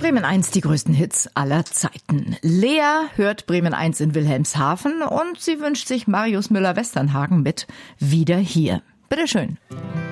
Bremen 1, die größten Hits aller Zeiten. Lea hört Bremen 1 in Wilhelmshaven und sie wünscht sich Marius Müller-Westernhagen mit Wieder hier. Bitteschön.